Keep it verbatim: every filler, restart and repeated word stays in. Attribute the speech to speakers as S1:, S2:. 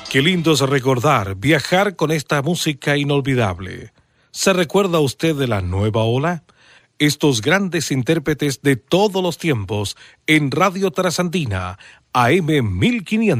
S1: Qué lindo es recordar, viajar con esta música inolvidable. ¿Se recuerda usted de la nueva ola? Estos grandes intérpretes de todos los tiempos en Radio Trasandina, A M mil quinientos.